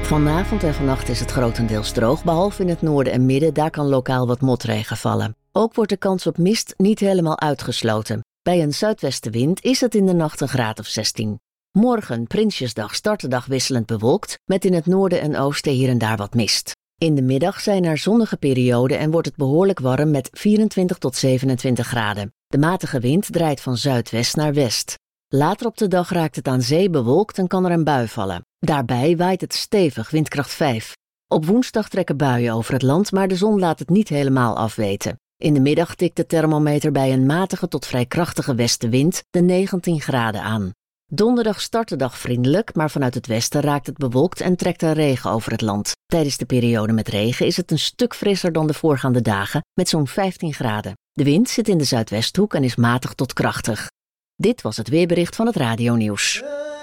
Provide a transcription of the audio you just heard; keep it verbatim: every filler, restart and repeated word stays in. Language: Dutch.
Vanavond en vannacht is het grotendeels droog, behalve in het noorden en midden. Daar kan lokaal wat motregen vallen. Ook wordt de kans op mist niet helemaal uitgesloten. Bij een zuidwestenwind is het in de nacht een graad of zestien. Morgen, Prinsjesdag, start de dag wisselend bewolkt, met in het noorden en oosten hier en daar wat mist. In de middag zijn er zonnige perioden en wordt het behoorlijk warm met vierentwintig tot zevenentwintig graden. De matige wind draait van zuidwest naar west. Later op de dag raakt het aan zee bewolkt en kan er een bui vallen. Daarbij waait het stevig, windkracht vijf. Op woensdag trekken buien over het land, maar de zon laat het niet helemaal afweten. In de middag tikt de thermometer bij een matige tot vrij krachtige westenwind de negentien graden aan. Donderdag start de dag vriendelijk, maar vanuit het westen raakt het bewolkt en trekt er regen over het land. Tijdens de periode met regen is het een stuk frisser dan de voorgaande dagen, met zo'n vijftien graden. De wind zit in de zuidwesthoek en is matig tot krachtig. Dit was het weerbericht van het Radio Nieuws.